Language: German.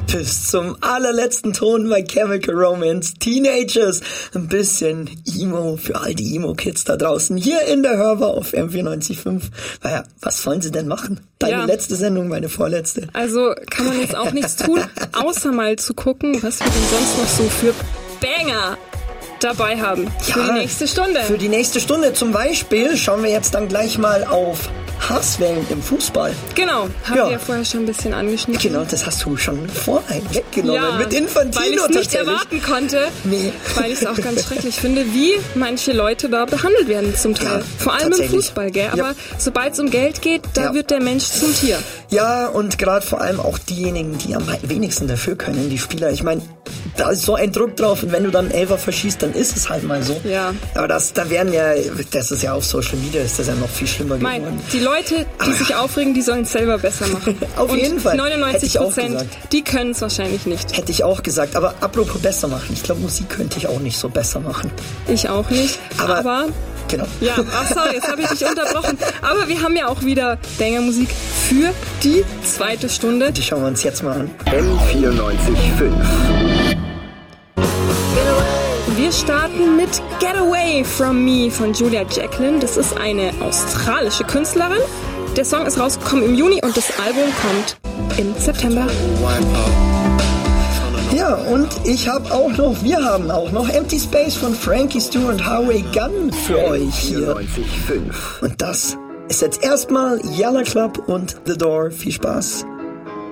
bis zum allerletzten Ton bei Chemical Romance. Teenagers, ein bisschen Emo für all die Emo-Kids da draußen. Hier in der Hörbar auf M94.5. Naja, was wollen sie denn machen? Deine letzte Sendung, meine vorletzte. Also kann man jetzt auch nichts tun, außer mal zu gucken, was wir denn sonst noch so für Banger dabei haben für die nächste Stunde. Für die nächste Stunde zum Beispiel schauen wir jetzt dann gleich mal auf Hasswellen im Fußball. Genau, haben wir ja vorher schon ein bisschen angeschnitten. Genau, das hast du schon weggenommen. Mit Infantino weil ich es nicht erwarten konnte. Nee. Weil ich es auch ganz schrecklich finde, wie manche Leute da behandelt werden zum Teil. Vor allem im Fußball, gell? Aber sobald es um Geld geht, da wird der Mensch zum Tier. Ja, und gerade vor allem auch diejenigen, die am wenigsten dafür können, die Spieler. Ich meine, da ist so ein Druck drauf und wenn du dann einen Elfer verschießt, dann ist es halt mal so. Ja. Aber das ist ja auf Social Media, ist das ja noch viel schlimmer geworden. Die Leute, die sich aufregen, die sollen es selber besser machen. Auf jeden Fall. 99%, die können es wahrscheinlich nicht. Hätte ich auch gesagt. Aber apropos besser machen, ich glaube, Musik könnte ich auch nicht so besser machen. Ich auch nicht. Aber genau. Ja, sorry, jetzt habe ich dich unterbrochen. Aber wir haben ja auch wieder Banger-Musik für die zweite Stunde. Die schauen wir uns jetzt mal an. M94.5. Wir starten mit Get Away From Me von Julia Jacqueline. Das ist eine australische Künstlerin. Der Song ist rausgekommen im Juni und das Album kommt im September. Ja, und wir haben auch noch Empty Space von Frankie Stu und Highway Gun für euch hier. 94.5. Und das ist jetzt erstmal Yalla Club und The Door. Viel Spaß.